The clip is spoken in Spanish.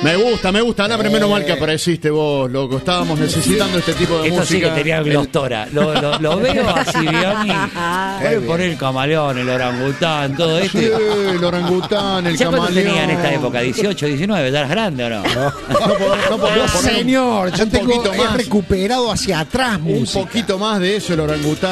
Me gusta, Ana, pero menos mal que apareciste vos, loco. Estábamos necesitando este tipo de Esto música. sí que tenía glostora. Lo veo a Sirioni. Voy a poner el camaleón, el orangután, todo esto. Sí, el orangután, el ¿Ya cuánto camaleón. tenía en esta época? ¿18, 19? ¿Ya eras grande o no? No podemos poner Señor, yo un tengo poquito más. recuperado hacia atrás Un música. poquito más de eso, el orangután.